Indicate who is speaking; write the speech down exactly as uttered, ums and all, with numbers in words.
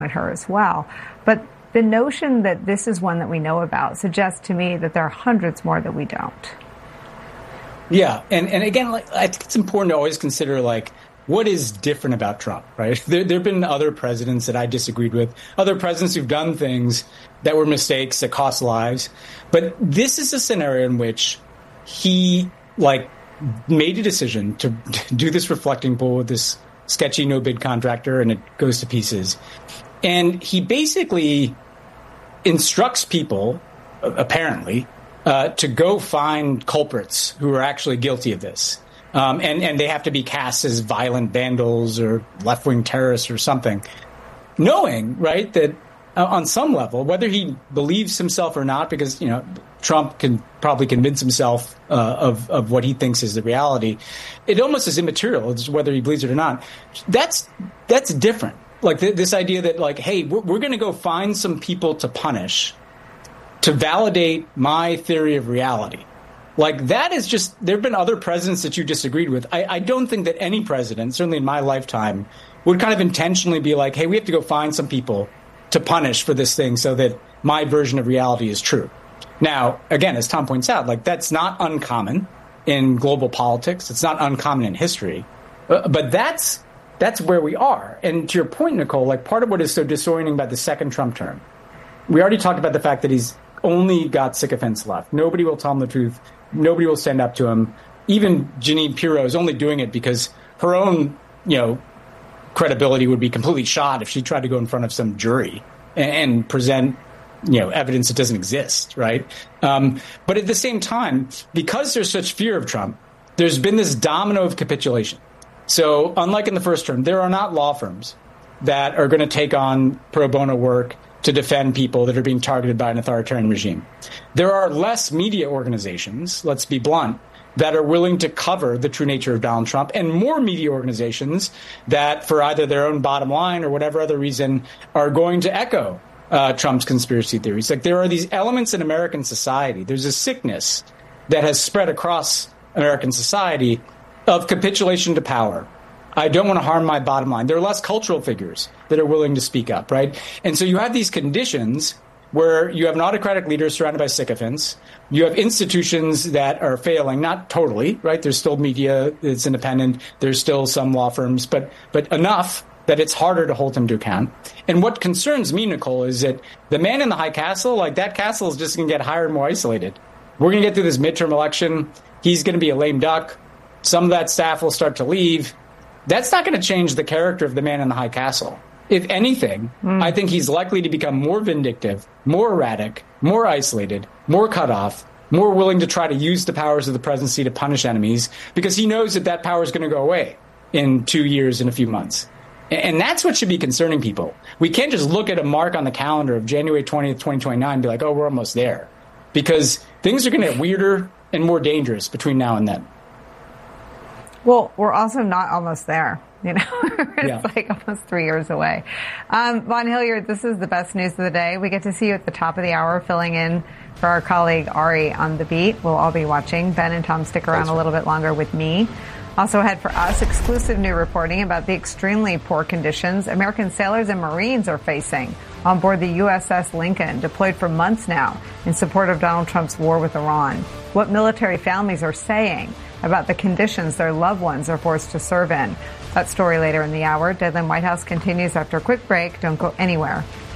Speaker 1: her as well. But the notion that this is one that we know about suggests to me that there are hundreds more that we don't.
Speaker 2: Yeah. And, and again, like, I think it's important to always consider, like, what is different about Trump, right? There, there have been other presidents that I disagreed with, other presidents who've done things that were mistakes that cost lives. But this is a scenario in which he, like, made a decision to do this reflecting pool with this sketchy no-bid contractor, and it goes to pieces. And he basically instructs people, apparently, uh, to go find culprits who are actually guilty of this. Um, and, and they have to be cast as violent vandals or left-wing terrorists or something. Knowing, right, that uh, on some level, whether he believes himself or not, because, you know, Trump can probably convince himself uh, of, of what he thinks is the reality, it almost is immaterial, whether he believes it or not. That's, that's different. Like th- this idea that, like, hey, we're, we're going to go find some people to punish to validate my theory of reality. Like, that is just, there have been other presidents that you disagreed with. I, I don't think that any president, certainly in my lifetime, would kind of intentionally be like, hey, we have to go find some people to punish for this thing so that my version of reality is true. Now, again, as Tom points out, like, that's not uncommon in global politics. It's not uncommon in history. Uh, but that's that's where we are. And to your point, Nicole, like, part of what is so disorienting about the second Trump term, we already talked about the fact that he's only got sycophants left. Nobody will tell him the truth. Nobody will stand up to him. Even Jeanine Pirro is only doing it because her own, you know, credibility would be completely shot if she tried to go in front of some jury and, and present, you know, evidence that doesn't exist, right? Um, but at the same time, because there's such fear of Trump, there's been this domino of capitulation. So unlike in the first term, there are not law firms that are going to take on pro bono work to defend people that are being targeted by an authoritarian regime. There are less media organizations, let's be blunt, that are willing to cover the true nature of Donald Trump, and more media organizations that, for either their own bottom line or whatever other reason, are going to echo uh, Trump's conspiracy theories. Like, there are these elements in American society. There's a sickness that has spread across American society of capitulation to power. I don't want to harm my bottom line. There are less cultural figures that are willing to speak up, right? And so you have these conditions where you have an autocratic leader surrounded by sycophants. You have institutions that are failing, not totally, right? There's still media that's independent. There's still some law firms, but but enough that it's harder to hold them to account. And what concerns me, Nicole, is that the man in the high castle, like, that castle is just going to get higher and more isolated. We're going to get through this midterm election. He's going to be a lame duck. Some of that staff will start to leave. That's not going to change the character of the man in the high castle. If anything, mm. I think he's likely to become more vindictive, more erratic, more isolated, more cut off, more willing to try to use the powers of the presidency to punish enemies, because he knows that that power is going to go away in two years and a few months. And that's what should be concerning people. We can't just look at a mark on the calendar of January twentieth, twenty twenty-nine and be like, oh, we're almost there. Because things are going to get weirder and more dangerous between now and then.
Speaker 1: Well, we're also not almost there. You know, it's
Speaker 2: yeah.
Speaker 1: like almost three years away. Um, Von Hilliard, this is the best news of the day. We get to see you at the top of the hour filling in for our colleague Ari on the beat. We'll all be watching. Ben and Tom stick around Thanks, a little bit longer with me. Also ahead for us, exclusive new reporting about the extremely poor conditions American sailors and Marines are facing on board the U S S Lincoln, deployed for months now in support of Donald Trump's war with Iran. What military families are saying about the conditions their loved ones are forced to serve in. That story later in the hour. Deadline White House continues after a quick break. Don't go anywhere.